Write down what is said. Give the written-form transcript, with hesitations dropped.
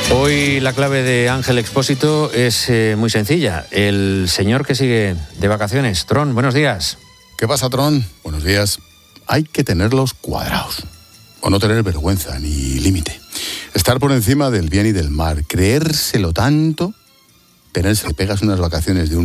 Hoy la clave de Ángel Expósito es muy sencilla. El señor que sigue de vacaciones. Tron, buenos días. ¿Qué pasa, Tron? Buenos días. Hay que tenerlos cuadrados. O no tener vergüenza ni límite. Estar por encima del bien y del mal. Creérselo tanto. Tenerse, pegas unas vacaciones de un